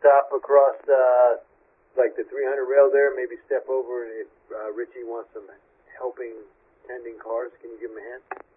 stop across like the 300 rail there, maybe step over, and if Richie wants some helping tending cars, can you give him a hand?